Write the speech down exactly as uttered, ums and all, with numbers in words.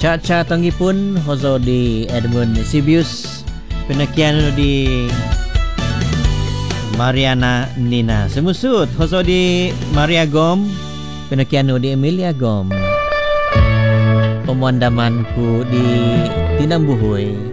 Caca tanggipun hozo di Edmund Sibius, penakian di Mariana Nina Semusut, hozo di Maria Gom, penakian di Emilia Gom. Pemandamanku di Tinambuhui